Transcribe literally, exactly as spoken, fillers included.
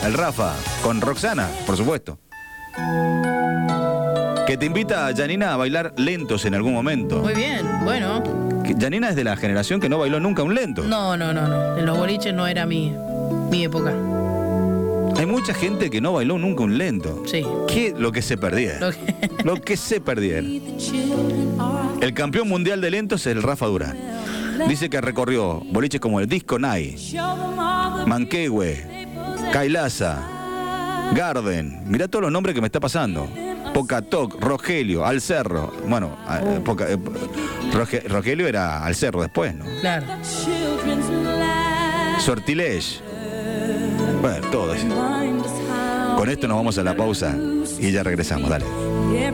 el Rafa, con Roxana, por supuesto. Que te invita a Janina a bailar lentos en algún momento. Muy bien, bueno. Que Janina es de la generación que no bailó nunca un lento. No, no, no, no. En los boliches no era mi, mi época. Hay mucha gente que no bailó nunca un lento. Sí. ¿Qué? Lo que se perdiera. Lo que... Lo que se perdiera. El campeón mundial de lentos es el Rafa Durán. Dice que recorrió boliches como el Disco Night, Manquehue, Kailasa, Garden. Mirá todos los nombres que me está pasando. Pocatoc, Rogelio, Al Cerro. Bueno, uh. Poca, eh, Roge, Rogelio era Al Cerro después, ¿no? Claro. Sortilege. Bueno, todo eso. Con esto nos vamos a la pausa y ya regresamos, dale.